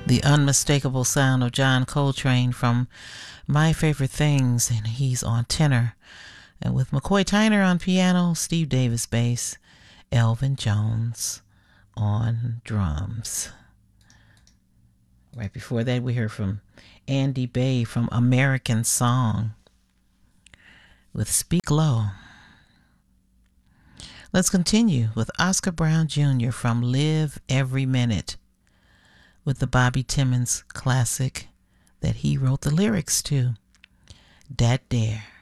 The unmistakable sound of John Coltrane from My Favorite Things, and he's on tenor. And with McCoy Tyner on piano, Steve Davis bass, Elvin Jones on drums. Right before that, we heard from Andy Bay from American Song with Speak Low. Let's continue with Oscar Brown Jr. from Live Every Minute with the Bobby Timmons classic that he wrote the lyrics to, Dat Dare.